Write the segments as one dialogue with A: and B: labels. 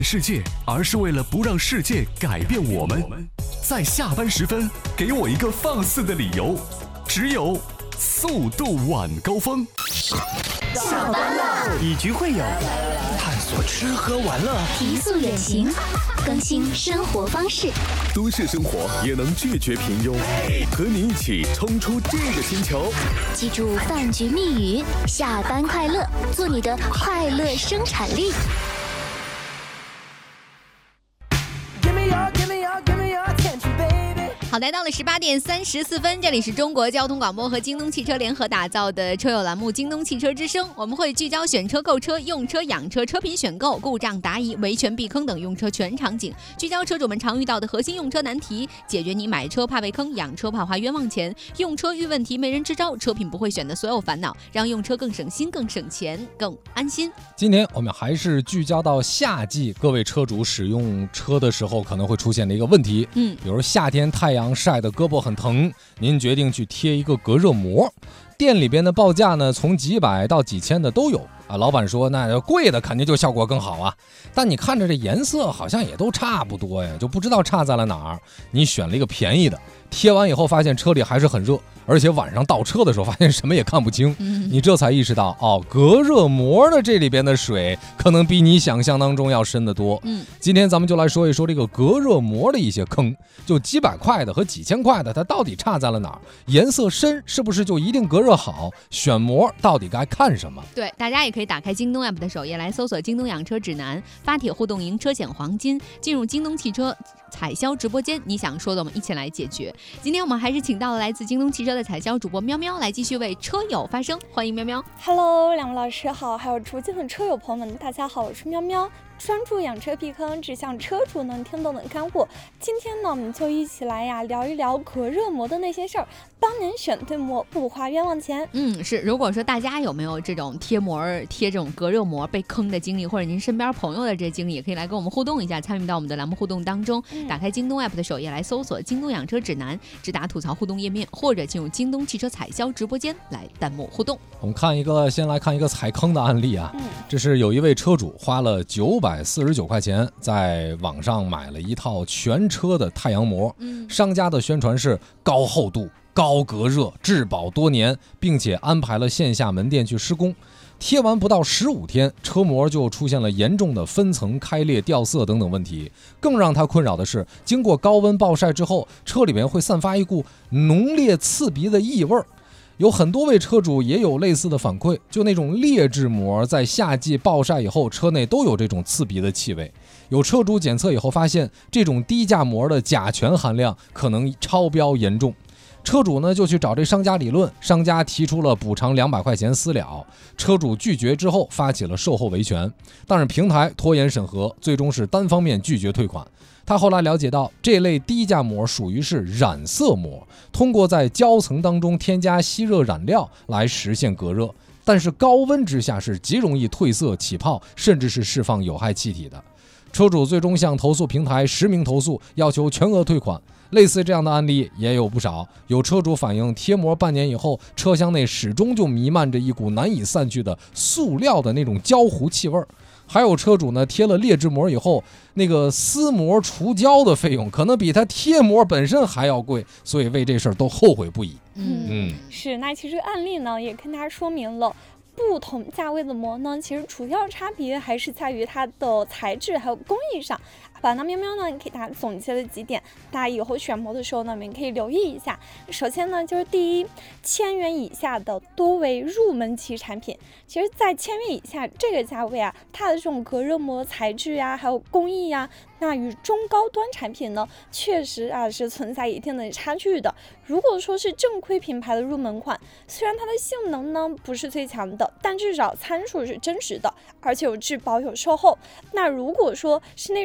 A: 世界，而是为了不让世界改变我们。在下班时分，给我一个放肆的理由。只有速度晚高峰。
B: 下班了，
C: 以局会友，探索吃喝玩乐，
B: 提速远行，更新生活方式。
A: 都市生活也能拒绝平庸，和你一起冲出这个星球。
B: 记住饭局密语：下班快乐，做你的快乐生产力。
D: 好，来到了18点34分，这里是中国交通广播和京东汽车联合打造的车友栏目《京东汽车之声》，我们会聚焦选车、购车、用车、养车、车品选购、故障答疑、维权避坑等用车全场景，聚焦车主们常遇到的核心用车难题，解决你买车怕被坑、养车怕花冤枉钱、用车遇问题没人支招、车品不会选的所有烦恼，让用车更省心、更省钱、更安心。
E: 今天我们还是聚焦到夏季，各位车主使用车的时候可能会出现的一个问题，比如夏天太阳晒得胳膊很疼，您决定去贴一个隔热膜，店里边的报价呢从几百到几千的都有啊。老板说那贵的肯定就效果更好啊，但你看着这颜色好像也都差不多呀，就不知道差在了哪儿。你选了一个便宜的，贴完以后发现车里还是很热，而且晚上倒车的时候发现什么也看不清，你这才意识到隔热膜的这里边的水可能比你想象当中要深得多。今天咱们就来说一说这个隔热膜的一些坑，就几百块的和几千块的它到底差在了哪儿？颜色深是不是就一定隔热好？选膜到底该看什么？
D: 对，大家也可以打开京东 app 的首页来搜索京东养车指南，发帖互动赢车险黄金，进入京东汽车采销直播间，你想说的我们一起来解决。今天我们还是请到了来自京东汽车的采销主播喵喵来继续为车友发声，欢迎喵喵。
F: Hello， 两位老师好，还有直播间的车友朋友们大家好，我是喵喵，专注养车避坑，只向车主能听懂的干货。今天呢我们就一起来聊一聊隔热膜的那些事儿，帮您选对膜，不花冤枉钱。
D: 是，如果说大家有没有这种贴这种隔热膜被坑的经历，或者您身边朋友的这些经历，也可以来跟我们互动一下，参与到我们的栏目互动当中。打开京东 app 的首页来搜索京东养车指南，直达吐槽互动页面，或者进入京东汽车采销直播间来弹幕互动。
E: 我们先来看一个踩坑的案例啊，这是有一位车主花了949块钱在网上买了一套全车的太阳膜，商家的宣传是高厚度、高隔热、质保多年，并且安排了线下门店去施工。贴完不到15天，车膜就出现了严重的分层开裂、掉色等等问题。更让他困扰的是，经过高温暴晒之后，车里面会散发一股浓烈刺鼻的异味。有很多位车主也有类似的反馈，就那种劣质膜在夏季暴晒以后，车内都有这种刺鼻的气味。有车主检测以后发现，这种低价膜的甲醛含量可能超标严重。车主呢就去找这商家理论，商家提出了补偿200块钱私了，车主拒绝之后发起了售后维权，但是平台拖延审核，最终是单方面拒绝退款。他后来了解到，这类低价膜属于是染色膜，通过在胶层当中添加吸热染料来实现隔热，但是高温之下是极容易褪色起泡，甚至是释放有害气体的。车主最终向投诉平台实名投诉，要求全额退款。类似这样的案例也有不少，有车主反映贴膜半年以后，车厢内始终就弥漫着一股难以散去的塑料的那种焦糊气味。还有车主呢，贴了劣质膜以后，那个撕膜除胶的费用可能比他贴膜本身还要贵，所以为这事儿都后悔不已。
F: 是，那其实案例呢也跟大家说明了，不同价位的膜呢，其实主要差别还是在于它的材质还有工艺上。那喵喵呢给大家总结了几点，大家以后选膜的时候呢，我们可以留意一下。首先呢，就是第一，1000元以下的多为入门级产品。其实在1000元以下这个价位啊，它的这种隔热膜材质啊，还有工艺啊，那与中高端产品呢，确实啊是存在一定的差距的。如果说是正规品牌的入门款，虽然它的性能呢不是最强的，但至少参数是真实的，而且有质保有售后。那如果说是那种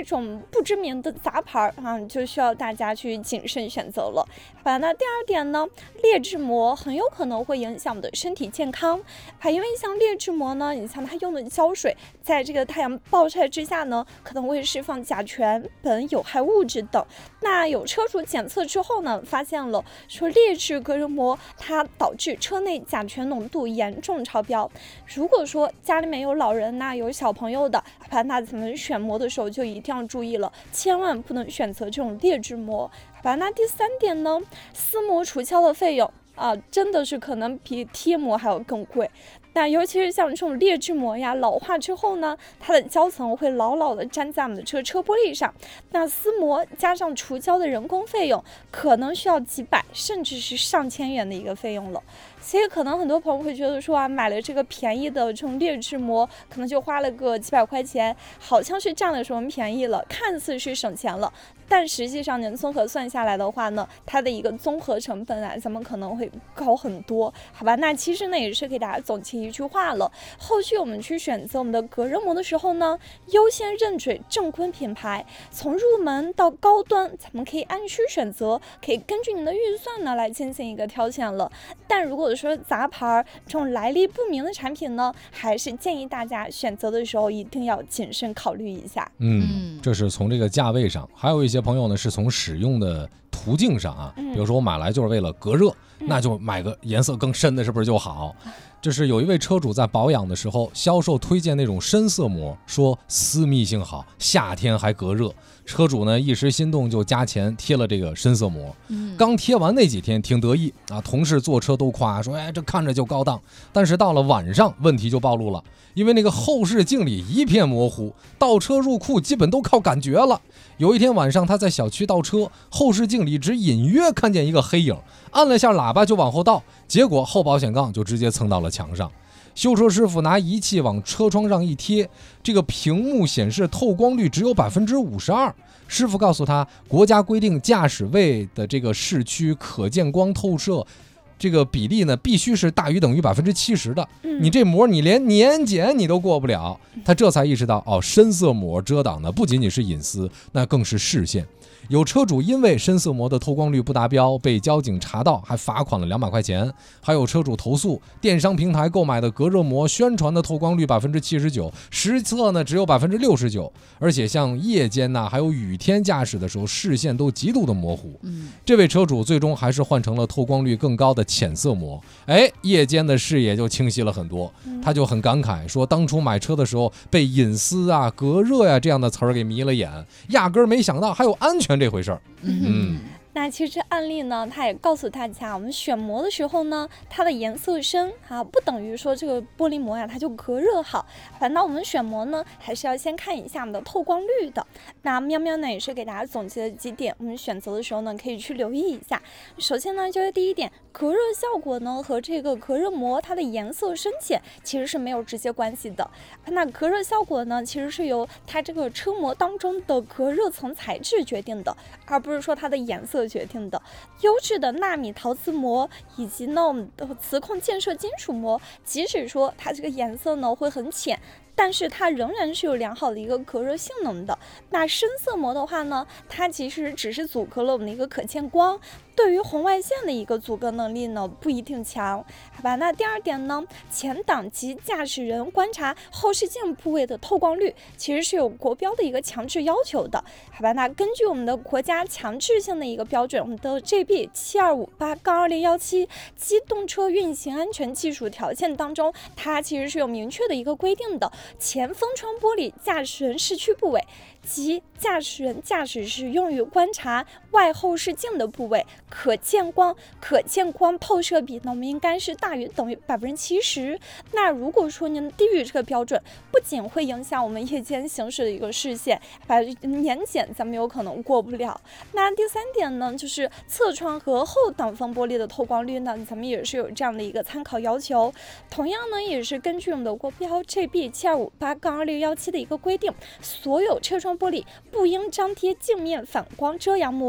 F: 不知名的杂牌啊，就需要大家去谨慎选择了。那第二点呢，劣质膜很有可能会影响我们的身体健康，因为像劣质膜呢，你像它用的胶水，在这个太阳暴晒之下呢，可能会释放甲醛、苯、有害物质等。那有车主检测之后呢，发现了说劣质隔热膜它导致车内甲醛浓度严重超标。如果说家里面有老人呐，有小朋友的，那咱们选膜的时候就一定要注意了，千万不能选择这种劣质膜。那第三点呢，撕膜除胶的费用真的是可能比贴膜还要更贵。那尤其是像这种劣质膜呀，老化之后呢，它的胶层会牢牢的粘在我们的车玻璃上。那撕膜加上除胶的人工费用，可能需要几百甚至是上千元的一个费用了。所以可能很多朋友会觉得说买了这个便宜的这种劣质膜，可能就花了个几百块钱，好像是占了什么便宜了，看似是省钱了，但实际上您综合算下来的话呢，它的一个综合成本咱们可能会高很多，好吧？那其实呢也是给大家总结一句话了，后续我们去选择我们的隔热膜的时候呢，优先认准正规品牌，从入门到高端，咱们可以按需选择，可以根据您的预算呢来进行一个挑选了。但如果说杂牌这种来历不明的产品呢，还是建议大家选择的时候一定要谨慎考虑一下。
E: 这是从这个价位上，还有一些朋友呢是从使用的途径上比如说我买来就是为了隔热，那就买个颜色更深的，是不是就好？这是有一位车主在保养的时候，销售推荐那种深色膜，说私密性好，夏天还隔热。车主呢一时心动就加钱贴了这个深色膜，刚贴完那几天挺得意同事坐车都夸说这看着就高档。但是到了晚上问题就暴露了，因为那个后视镜里一片模糊，倒车入库基本都靠感觉了。有一天晚上他在小区倒车，后视镜里只隐约看见一个黑影，按了下喇叭就往后倒，结果后保险杠就直接蹭到了墙上。修车师傅拿仪器往车窗上一贴，这个屏幕显示透光率只有 52%。师傅告诉他，国家规定驾驶位的这个市区可见光透射这个比例呢，必须是大于等于 70% 的。你这膜你连年检你都过不了。他这才意识到深色膜遮挡的不仅仅是隐私，那更是视线。有车主因为深色膜的透光率不达标被交警查到，还罚款了200块钱。还有车主投诉电商平台购买的隔热膜宣传的透光率 79%， 实测呢只有 69%， 而且像夜间还有雨天驾驶的时候视线都极度的模糊。这位车主最终还是换成了透光率更高的浅色膜，夜间的视野就清晰了很多。他就很感慨说，当初买车的时候被隐私隔热这样的词儿给迷了眼，压根儿没想到还有安全这回事儿。
F: 那其实案例呢，它也告诉大家，我们选膜的时候呢，它的颜色深不等于说这个玻璃膜它就隔热好。那我们选膜呢，还是要先看一下我们的透光率的。那喵喵呢也是给大家总结了几点，我们选择的时候呢可以去留意一下。首先呢就是第一点，隔热效果呢和这个隔热膜它的颜色深浅其实是没有直接关系的。那隔热效果呢，其实是由它这个车膜当中的隔热层材质决定的，而不是说它的颜色决定的。优质的纳米陶瓷膜以及呢我们的磁控建设金属膜，即使说它这个颜色呢会很浅，但是它仍然是有良好的一个隔热性能的。那深色膜的话呢，它其实只是阻隔了我们的一个可见光，对于红外线的一个阻隔能力呢不一定强，好吧？那第二点呢，前挡及驾驶人观察后视镜部位的透光率其实是有国标的一个强制要求的，好吧？那根据我们的国家强制性的一个标准，我们的 GB 7258-2017机动车运行安全技术条件当中，它其实是有明确的一个规定的，前风窗玻璃驾驶人视区部位及驾驶人驾驶时用于观察外后视镜的部位可见光透射比呢，我们应该是大于等于 70%。 那如果说您低于这个标准，不仅会影响我们夜间行驶的一个视线，年检咱们有可能过不了。那第三点呢，就是侧窗和后挡风玻璃的透光率呢，咱们也是有这样的一个参考要求。同样呢，也是根据我们的国标 GB 7258-2017的一个规定，所有车窗玻璃不应张贴镜面反光遮阳膜，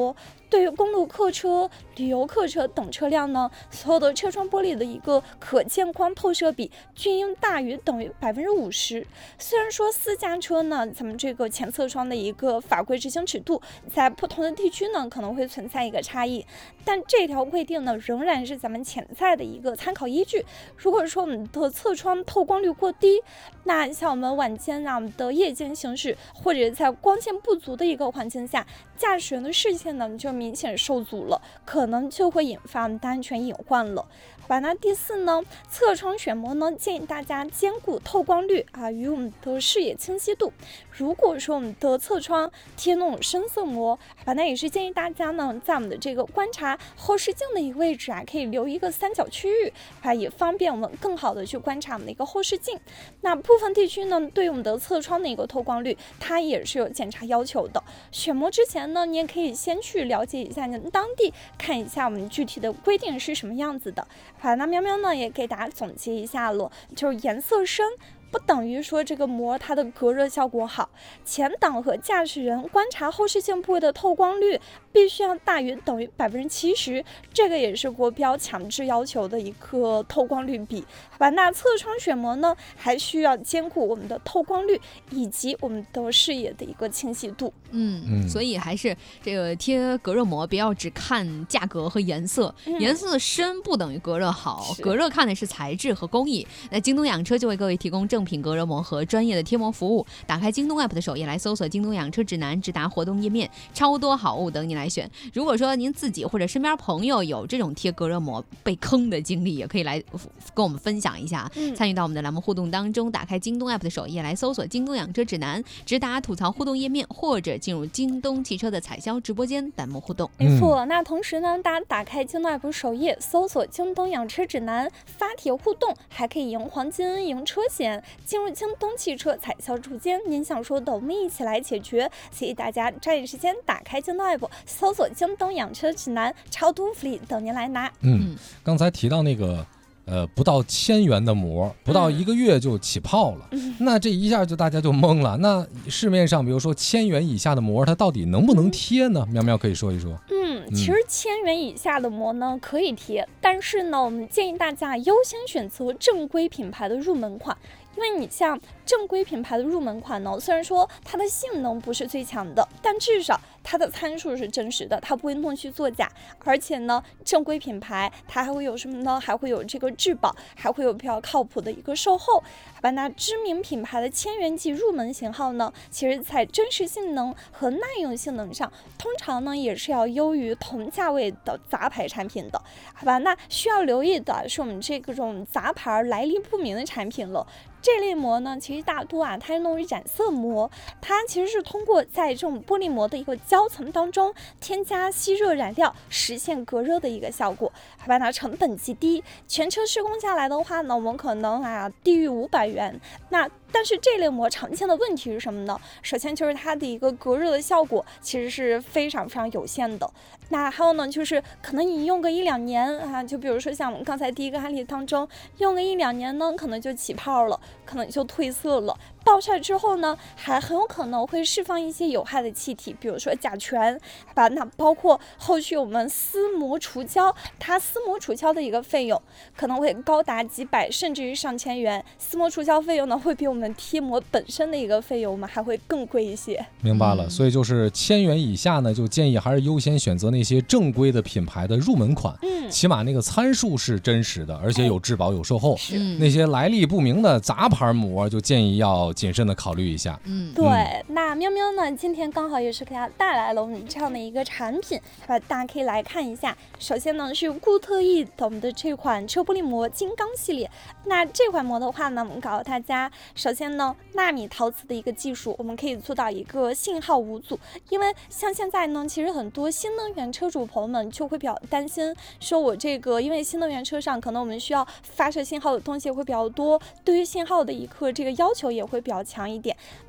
F: 对于公路客车、旅游客车等车辆呢，所有的车窗玻璃的一个可见光透射比均应大于等于50%。虽然说私家车呢，咱们这个前侧窗的一个法规执行尺度在不同的地区呢可能会存在一个差异，但这条规定呢仍然是咱们潜在的一个参考依据。如果说我们的侧窗透光率过低，那像我们晚间我们的夜间行驶，或者在光线不足的一个环境下，驾驶员的视线呢就明显受阻了，可能就会引发我们的安全隐患了。好吧，那第4呢，侧窗选膜呢，建议大家兼顾透光率与我们的视野清晰度。如果说我们的侧窗贴那种深色膜，好吧，那也是建议大家呢，在我们的这个观察后视镜的一个位置可以留一个3角区域，也方便我们更好的去观察我们的一个后视镜。那部分地区呢，对于我们的侧窗的一个透光率，它也是有检查要求的。选膜之前呢，你也可以先去了解一下您当地，看一下我们具体的规定是什么样子的。好，那喵喵呢也给大家总结一下了，就是颜色深不等于说这个膜它的隔热效果好，前挡和驾驶人观察后视镜部位的透光率必须要大于等于70%，这个也是国标强制要求的一个透光率比。好吧，那侧窗选膜呢，还需要兼顾我们的透光率以及我们的视野的一个清晰度。
D: 所以还是这个贴隔热膜，不要只看价格和颜色，颜色深不等于隔热好，隔热看的是材质和工艺。那京东养车就为各位提供正品隔热膜和专业的贴膜服务。打开京东 app 的首页来搜索京东养车指南，直达活动页面，超多好物等你来选。如果说您自己或者身边朋友有这种贴隔热膜被坑的经历，也可以来跟我们分享一下，参与到我们的栏目互动当中。打开京东 app 的首页来搜索京东养车指南，直达吐槽互动页面，或者进入京东汽车的彩销直播间弹幕互动。
F: 没错，那同时呢，大家打开京东 app 首页搜索京东养车指南，发帖互动，还可以赢黄金、赢车险。进入京东汽车彩销直播间，您想说的我们一起来解决。所以大家抓紧时间打开京东 app， 搜索京东养车指南，超多福利等您来拿。
E: 刚才提到那个不到1000元的膜，不到1个月就起泡了，那这一下就大家就懵了。那市面上比如说1000元以下的膜，它到底能不能贴呢？苗苗可以说一说。
F: 其实1000元以下的膜呢可以贴，但是呢，我们建议大家优先选择正规品牌的入门款。因为你像正规品牌的入门款呢，虽然说它的性能不是最强的，但至少它的参数是真实的，它不会弄虚作假。而且呢，正规品牌它还会有什么呢？还会有这个质保，还会有比较靠谱的一个售后。好吧，那知名品牌的1000元级入门型号呢，其实在真实性能和耐用性能上，通常呢也是要优于同价位的杂牌产品的。好吧，那需要留意的是我们这种杂牌来历不明的产品了。这类膜呢，其实大多它是弄于染色膜，它其实是通过在这种玻璃膜的一个胶层当中添加吸热染料，实现隔热的一个效果。好吧，它成本极低，全车施工下来的话呢，我们可能低于500元。但是这类膜常见的问题是什么呢？首先就是它的一个隔热的效果其实是非常非常有限的。那还有呢，就是可能你用个1-2年就比如说像我们刚才第一个案例当中，用个1-2年呢，可能就起泡了，可能就褪色了。爆晒之后呢，还很有可能会释放一些有害的气体，比如说甲醛，吧？那包括后续我们撕膜除胶，它撕膜除胶的一个费用可能会高达几百甚至于上千元。撕膜除胶费用呢，会比我们贴膜本身的一个费用还会更贵一些。
E: 明白了，所以就是1000元以下呢，就建议还是优先选择那些正规的品牌的入门款，起码那个参数是真实的，而且有质保有售后。那些来历不明的杂牌膜，就建议要谨慎的考虑一下。
F: 对，那喵喵呢，今天刚好也是给大家带来了我们这样的一个产品，大家可以来看一下。首先呢，是固特异的我们的这款车玻璃膜金刚系列。那这款膜的话呢，我们告诉大家，首先呢，纳米陶瓷的一个技术，我们可以做到一个信号无阻。因为像现在呢，其实很多新能源车主朋友们就会比较担心，说我这个因为新能源车上可能我们需要发射信号的东西会比较多，对于信号的一个这个要求也会比较强一点。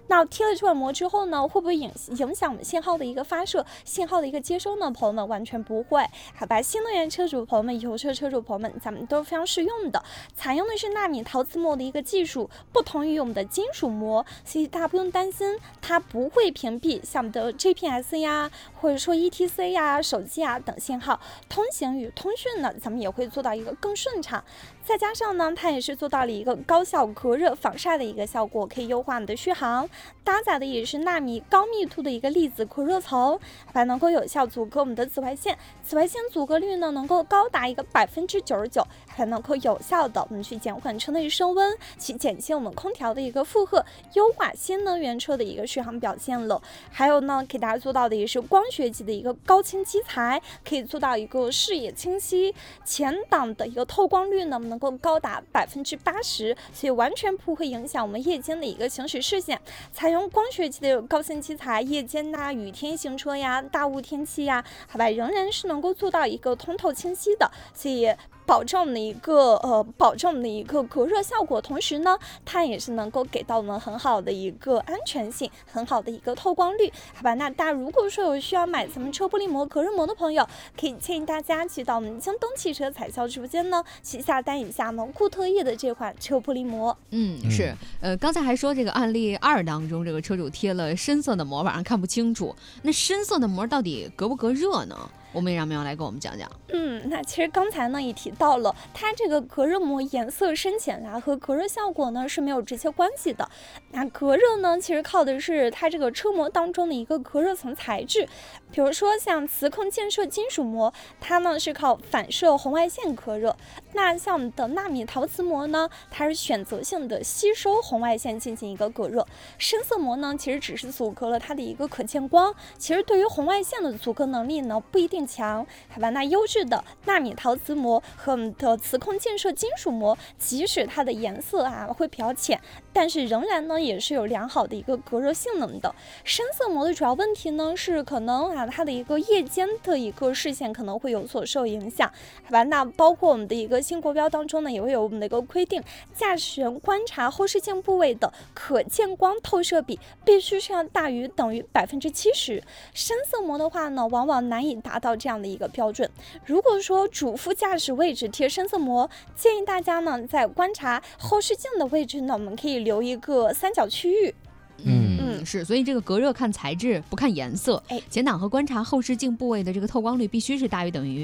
F: 那贴了这款膜之后呢，会不会影响我们信号的一个发射、信号的一个接收呢？朋友们完全不会。好吧，新能源车主朋友们、油车车主朋友们，咱们都是非常适用的。采用的是纳米陶瓷膜的一个技术，不同于我们的金属膜，所以大家不用担心它不会屏蔽像我们的 GPS 呀，或者说 ETC 呀、手机啊等信号，通行与通讯呢，咱们也会做到一个更顺畅。再加上呢，它也是做到了一个高效隔热防晒的一个效果，可以优化我们的续航。搭载的也是纳米高密度的一个粒子隔热层，还能够有效阻隔我们的紫外线。紫外线阻隔率呢，能够高达一个99%，还能够有效的我们去减缓车内升温，去减轻我们空调的一个负荷，优化新能源车的一个续航表现了。还有呢，给大家做到的也是光学级的一个高清基材，可以做到一个视野清晰，前挡的一个透光率呢，能够高达80%，所以完全不会影响我们夜间的一个行驶视线。采用光学级的高清基材，夜间呐、雨天行车呀、大雾天气呀，好吧，仍然是能够做到一个通透清晰的，所以保证我们的一个隔热效果，同时呢，它也是能够给到我们很好的一个安全性，很好的一个透光率，好吧？那大家如果说有需要买咱们车玻璃膜、隔热膜的朋友，可以建议大家去到我们京东汽车彩销直播间呢，去下单一下我们固特异的这款车玻璃膜。
D: 是，刚才还说这个案例2当中，这个车主贴了深色的膜，晚上看不清楚，那深色的膜到底隔不隔热呢？我们也让苗来跟我们讲讲。
F: 那其实刚才呢也提到了，它这个隔热膜颜色深浅啊和隔热效果呢是没有直接关系的。那隔热呢，其实靠的是它这个车膜当中的一个隔热层材质，比如说像磁控建设金属膜，它呢是靠反射红外线隔热。那像我们的纳米陶瓷膜呢，它是选择性的吸收红外线进行一个隔热。深色膜呢，其实只是阻隔了它的一个可见光，其实对于红外线的阻隔能力呢不一定强，好吧？那优质的纳米陶瓷膜和我们的磁控建设金属膜，即使它的颜色会比较浅，但是仍然呢也是有良好的一个隔热性能的。深色膜的主要问题呢是可能它的一个夜间的一个视线可能会有所受影响，好吧？那包括我们的一个新国标当中呢也会有我们的一个规定，驾驶员观察后视镜部位的可见光透射比必须是要大于等于70%。深色膜的话呢，往往难以达到这样的一个标准。如果说主副驾驶位置贴深色膜，建议大家呢在观察后视镜的位置呢，我们可以留一个三角区域。
D: 是，所以这个隔热看材质不看颜色，前挡和观察后视镜部位的这个透光率必须是大于等于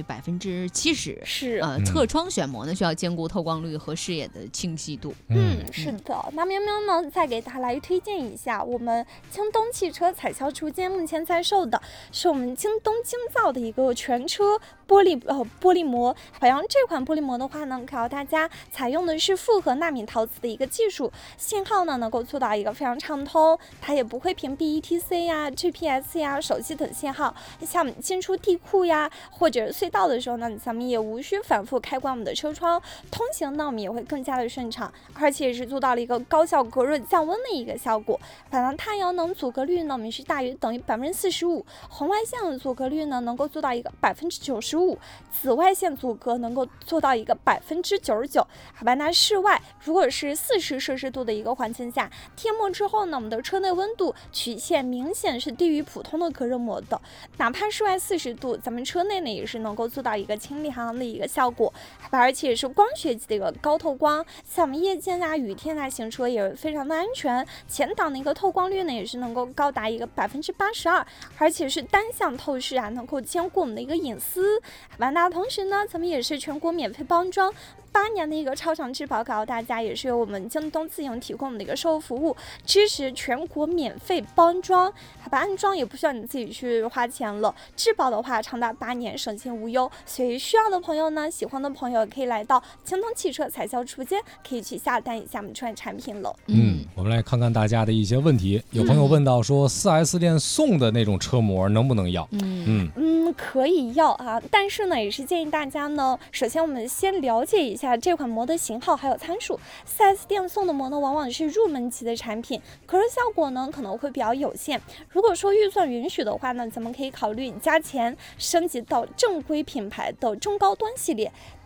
D: 70%。
F: 是，
D: 侧窗选膜呢需要兼顾透光率和视野的清晰度。
F: 是的。那喵喵呢再给大家来推荐一下，我们京东汽车彩销直播间目前在售的是我们京东精造的一个全车玻璃膜。好像这款玻璃膜的话呢，考大家采用的是复合纳米陶瓷的一个技术，信号呢能够做到一个非常畅通，它也不会屏蔽 ETC 呀、GPS 呀、手机等信号。像我们进出地库呀或者隧道的时候呢，咱们也无需反复开关我们的车窗，通行呢我们也会更加的顺畅，而且也是做到了一个高效隔热降温的一个效果。反正太阳能阻隔率呢我们是大于等于45%，红外线的阻隔率呢能够做到一个95%，紫外线阻隔能够做到一个99%。好吧，那室外如果是40摄氏度的一个环境下，贴膜之后呢，我们的车内温度曲线明显是低于普通的隔热膜的，哪怕室外40度，咱们车内呢也是能够做到一个清理行的一个效果，而且也是光学级的一个高透光，像我们夜间啊、雨天啊行车也是非常的安全。前挡的一个透光率呢也是能够高达一个82%，而且是单向透视能够兼顾我们的一个隐私。那同时呢，咱们也是全国免费包装8年的一个超长质保，告诉大家也是由我们京东自营提供的一个售后服务，支持全国免费包装，好吧，安装也不需要你自己去花钱了，质保的话长达8年，省心无忧。所以需要的朋友呢，喜欢的朋友可以来到京东汽车彩销直播间，可以去下单一下我们这款产品了。
E: 我们来看看大家的一些问题。有朋友问到说，4S 店送的那种车膜能不能要？
F: 可以要啊，但是呢，也是建议大家呢，首先我们先了解一下这款膜的型号还有参数。4S 店送的膜呢，往往是入门级的产品，隔热效果呢可能会比较有限。如果说预算允许的话呢，咱们可以考虑加钱升级到正规品牌的中高端系列。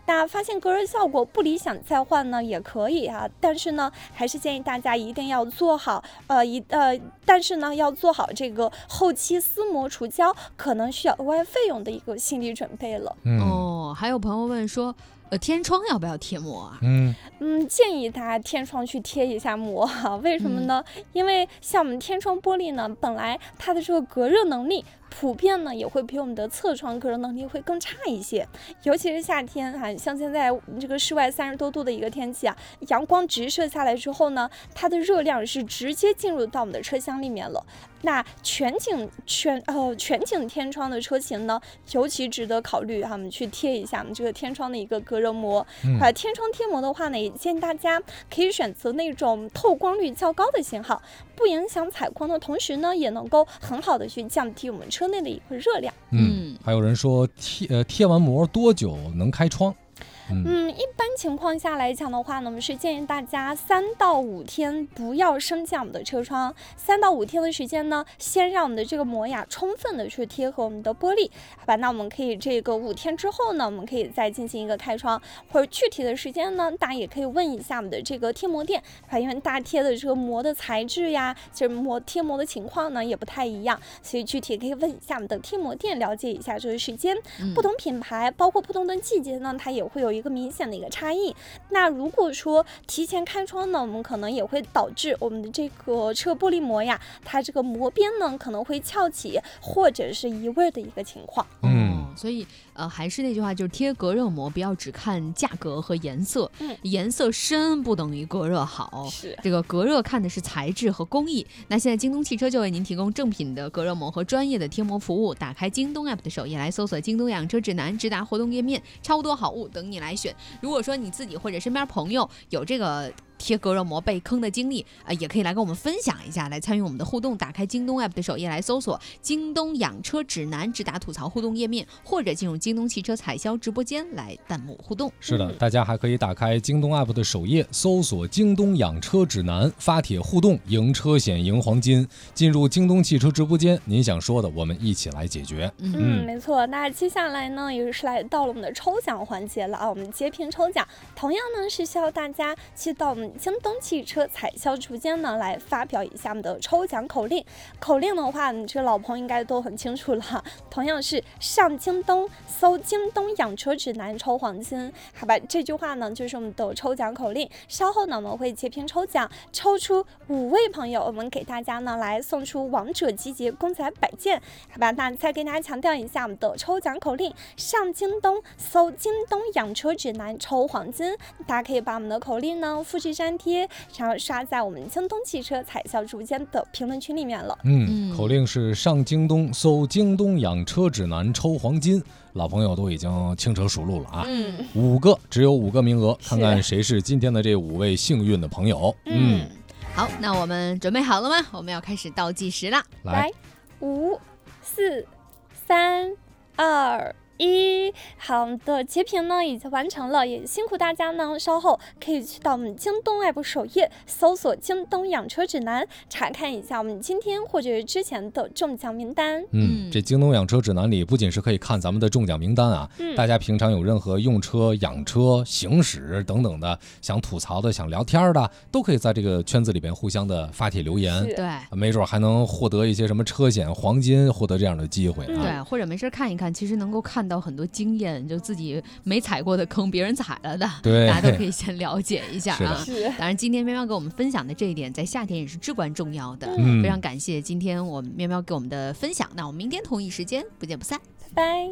F: 那发现隔热效果不理想再换呢也可以啊，但是呢还是建议大家一定要做好但是呢要做好这个后期撕膜除胶可能需要额外费用的一个心理准备了。
D: 还有朋友问说天窗要不要贴膜啊？
F: 建议大家天窗去贴一下膜哈。为什么呢？因为像我们天窗玻璃呢，本来它的这个隔热能力普遍呢也会比我们的侧窗隔热能力会更差一些，尤其是夏天啊，像现在这个室外30多度的一个天气啊，阳光直射下来之后呢，它的热量是直接进入到我们的车厢里面了。那全景天窗的车型呢，尤其值得考虑我们去贴一下我们这个天窗的一个隔热膜。天窗贴膜的话呢，也建议大家可以选择那种透光率较高的型号，不影响采光的同时呢，也能够很好的去降低我们车内的一个热量。
E: 还有人说贴完膜多久能开窗？
F: 一般情况下来讲的话呢，我们是建议大家3到5天不要升降我们的车窗，3到5天的时间呢，先让我们的这个膜呀充分的去贴合我们的玻璃，好吧？那我们可以这个5天之后呢，我们可以再进行一个开窗，或者具体的时间呢，大家也可以问一下我们的这个贴膜店，因为大家贴的这个膜的材质呀，就是贴膜的情况呢也不太一样，所以具体可以问一下我们的贴膜店，了解一下这个时间。不同品牌包括不同的季节呢，它也会有一个明显的一个差异。那如果说提前开窗呢，我们可能也会导致我们的这个车玻璃膜呀，它这个膜边呢可能会翘起或者是移位的一个情况。
D: 所以还是那句话，就是贴隔热膜不要只看价格和颜色，颜色深不等于隔热好，这个隔热看的是材质和工艺。那现在京东汽车就为您提供正品的隔热膜和专业的贴膜服务，打开京东 app 的首页来搜索京东养车指南，直达活动页面，超多好物等你来选。如果说你自己或者身边朋友有这个贴隔热膜被坑的经历也可以来跟我们分享一下，来参与我们的互动。打开京东 app 的首页来搜索京东养车指南，直达吐槽互动页面，或者进入京东汽车采销直播间来弹幕互动。
E: 是的，大家还可以打开京东 app 的首页，搜索京东养车指南，发帖互动，赢车险赢黄金。进入京东汽车直播间，您想说的我们一起来解决。
F: 没错。那接下来呢，也是来到了我们的抽奖环节了啊。我们截屏抽奖，同样呢是需要大家去到我们京东汽车采销直播间呢来发表一下我们的抽奖口令。口令的话，你这老朋友应该都很清楚了，同样是上京东搜京东养车指南抽黄金，好吧？这句话呢就是我们的抽奖口令。稍后呢我们会截屏抽奖，抽出5位朋友，我们给大家呢来送出王者集结公仔100件，好吧？那再给大家强调一下我们的抽奖口令：上京东搜京东养车指南抽黄金。大家可以把我们的口令呢复制粘贴，然后刷在我们京东汽车采销直播间的评论区里面了。
E: 口令是上京东搜京东养车指南抽黄金，老朋友都已经轻车熟路了啊。只有5个名额，看看谁是今天的这5位幸运的朋友。
D: 好，那我们准备好了吗？我们要开始倒计时了。
F: 来，5、4、3、2、1，好的，截屏呢已经完成了，也辛苦大家呢，稍后可以去到我们京东 app 首页，搜索京东养车指南，查看一下我们今天或者是之前的中奖名单。
E: 这京东养车指南里不仅是可以看咱们的中奖名单啊，大家平常有任何用车、养车、行驶等等的想吐槽的、想聊天的，都可以在这个圈子里边互相的发帖留言，
D: 对，
E: 没准还能获得一些什么车险、黄金，获得这样的机会啊。
D: 对，或者没事看一看，其实能够看到很多经验，就自己没踩过的坑，别人踩了的，
E: 对，
D: 大家都可以先了解一下啊。当然，今天喵喵给我们分享的这一点，在夏天也是至关重要的。非常感谢今天我们喵喵给我们的分享。那我们明天同一时间不见不散，
F: 拜拜。